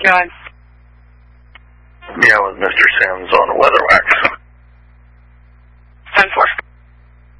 God. Yeah, with Mr. Sims on the Weatherwax.